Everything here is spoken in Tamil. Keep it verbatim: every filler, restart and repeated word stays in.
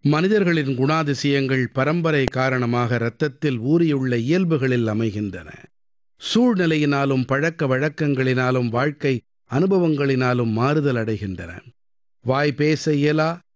மனிதர்களின் குணாதிசயங்கள் பரம்பரை காரணமாக இரத்தத்தில் ஊறியுள்ள இயல்புகளில் அமைகின்றன. சூழ்நிலையினாலும் பழக்க வழக்கங்களினாலும் வாழ்க்கை அனுபவங்களினாலும் மாறுதல் அடைகின்றன. வாய் பேச இயலா